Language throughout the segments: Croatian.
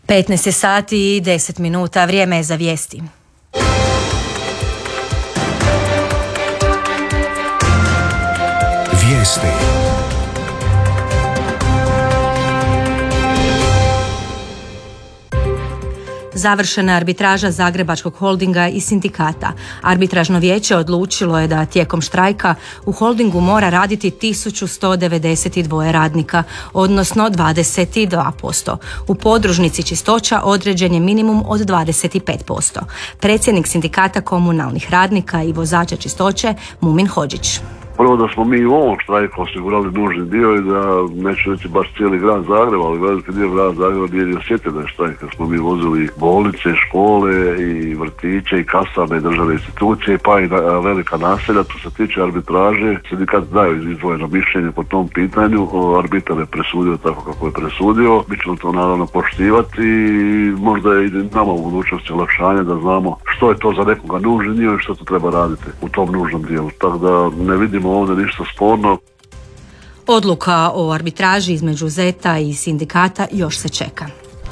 15 sati i 10 minuta, vrijeme je za vijesti. Vijesti. Završena je arbitraža Zagrebačkog holdinga i sindikata. Arbitražno vijeće odlučilo je da tijekom štrajka u holdingu mora raditi 1192 radnika, odnosno 22%. U podružnici Čistoća određen je minimum od 25%. Predsjednik sindikata komunalnih radnika i vozača Čistoće Mumin Hodžić. Prvo da smo mi u ovom štrajku osigurali nužni dio i da neću reći baš cijeli grad Zagreb, ali veliki dio grada Zagreba nije ni osjetio da je štrajk. Smo mi vozili bolnice, škole i vrtiće i kasarne državne institucije pa i velika naselja. To se tiče arbitraže, sindikat daju izdvojeno mišljenje po tom pitanju. Arbitar je presudio tako kako je presudio. Mi ćemo to naravno poštivati i možda je i nama u budućnosti olakšanje da znamo što je to za nekoga nužni dio i što to treba raditi u tom nužnom dijelu. Tako da ne vidimo ovdje ništa sporno. Odluka o arbitraži između ZET-a i sindikata još se čeka.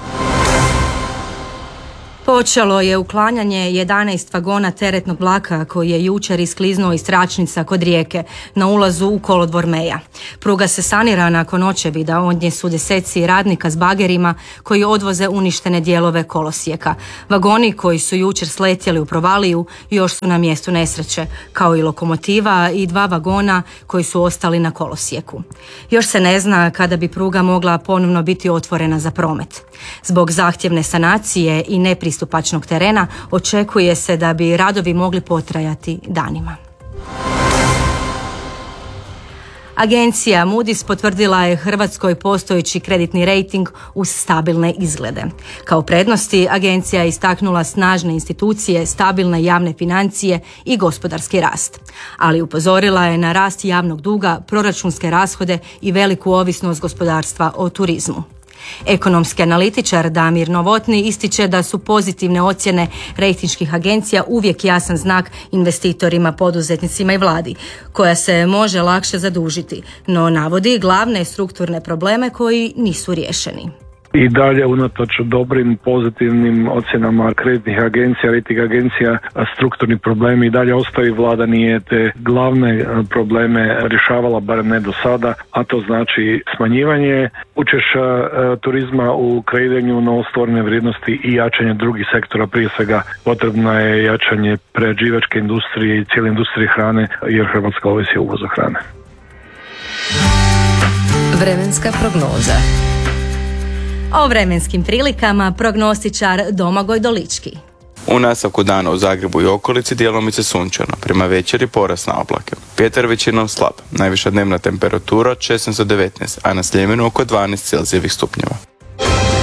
Počelo je uklanjanje 11 vagona teretnog vlaka koji je jučer iskliznuo iz tračnica kod Rijeke na ulazu u kolodvor Meja. Pruga se sanira nakon očevida, od nje su deseci radnika s bagerima koji odvoze uništene dijelove kolosijeka. Vagoni koji su jučer sletjeli u provaliju još su na mjestu nesreće, kao i lokomotiva i 2 vagona koji su ostali na kolosijeku. Još se ne zna kada bi pruga mogla ponovno biti otvorena za promet. Zbog zahtjevne sanacije i nepristupačnog terena očekuje se da bi radovi mogli potrajati danima. Agencija Moody's potvrdila je Hrvatskoj postojeći kreditni rejting uz stabilne izglede. Kao prednosti agencija je istaknula snažne institucije, stabilne javne financije i gospodarski rast. Ali upozorila je na rast javnog duga, proračunske rashode i veliku ovisnost gospodarstva o turizmu. Ekonomski analitičar Damir Novotny ističe da su pozitivne ocjene rejtinških agencija uvijek jasan znak investitorima, poduzetnicima i vladi, koja se može lakše zadužiti, no navodi glavne strukturne probleme koji nisu riješeni. I dalje, unatoč dobrim, pozitivnim ocjenama kreditnih agencija, rejting agencija, strukturni problemi i dalje ostaju. Vlada nije te glavne probleme rješavala, barem ne do sada, a to znači smanjivanje učešća turizma u kreiranju novostvorene vrijednosti i jačanje drugih sektora. Prije svega potrebno je jačanje prerađivačke industrije i cijele industrije hrane, jer Hrvatska ovisi o uvozu hrane. Vremenska prognoza. O vremenskim prilikama prognostičar Domagoj Dolički. U nastavku dana u Zagrebu i okolici djelomice sunčano, prema večeri porast na oblake. Vjetar većinom slab, najviša dnevna temperatura od 16 do 19, a na Sljemenu oko 12 Celzijevih stupnjeva.